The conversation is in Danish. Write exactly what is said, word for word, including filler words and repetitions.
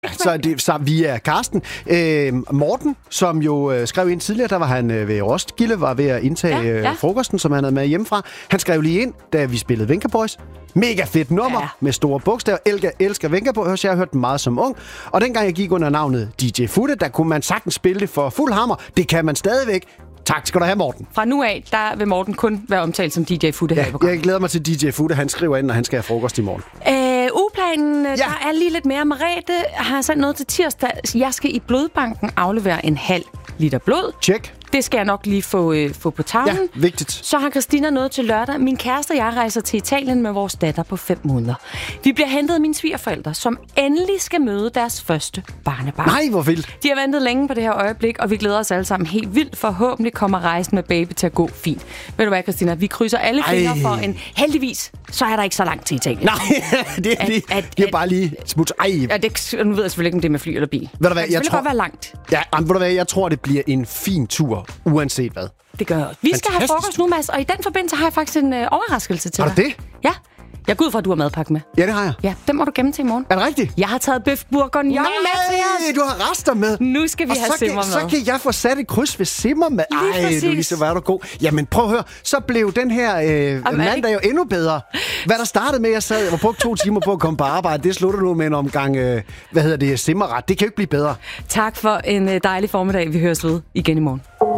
Så, det, så vi er Karsten. Øh, Morten, som jo øh, skrev ind tidligere, der var han øh, ved Roskilde, var ved at indtage ja, ja. Øh, frokosten, som han havde med hjemmefra. Han skrev lige ind, da vi spillede Venga Boys. Mega fedt nummer ja. Med store bogstaver. Elsker, elsker Venga Boys. Jeg har hørt den meget som ung. Og dengang jeg gik under navnet D J Futte, der kunne man sagtens spille det for fuld hammer. Det kan man stadigvæk. Tak skal du have, Morten. Fra nu af, der vil Morten kun være omtalt som D J Futte ja, her i programmet. Jeg glæder mig til D J Futte. Han skriver ind, når han skal have frokost i morgen. Øh, ugeplanen, ja. Der er lige lidt mere. Merete har sendt noget til tirsdag. Jeg skal i blodbanken aflevere en halv liter blod. Check. Det skal jeg nok lige få, øh, få på tavlen. Ja, vigtigt. Så har Christina noget til lørdag. Min kæreste og jeg rejser til Italien med vores datter på fem måneder. Vi bliver hentet af mine svigerforældre, som endelig skal møde deres første barnebarn. Nej, hvor vildt. De har ventet længe på det her øjeblik, og vi glæder os alle sammen helt vildt. Forhåbentlig kommer rejsen med baby til at gå fint. Ved du hvad, Christina? Vi krydser alle fingre for en... Heldigvis, så er der ikke så langt til Italien. Nej, det er, lige, at, det er bare lige smut. Ej. Ja, det, nu ved jeg selvfølgelig ikke, om det er med fly eller bil. Ved du hvad, det jeg tror... godt være langt. Ja, ved du hvad, jeg tror, det bliver en fin tur, uanset hvad. Det gør jeg. Vi skal have frokost nu, Mads, og i den forbindelse har jeg faktisk en øh, overraskelse til dig. Har du det? Ja. Jeg går ud fra, at du har madpakke med. Ja, det har jeg. Ja, den må du gemme til i morgen. Er det rigtigt? Jeg har taget bøf bourguignon med til os. Nej, du har rester med. Nu skal vi og have simmer med. Så kan jeg få sat et kryds ved simmer med. Ej, du Lise, hvor er du god. Jamen, prøv at høre. Så blev den her øh, mandag jo endnu bedre. Hvad der startede med, at jeg sad og brugte to timer på at komme på arbejde, det slutter nu med en omgang, øh, hvad hedder det, simmerret. Det kan jo ikke blive bedre. Tak for en øh, dejlig formiddag. Vi høres ved igen i morgen.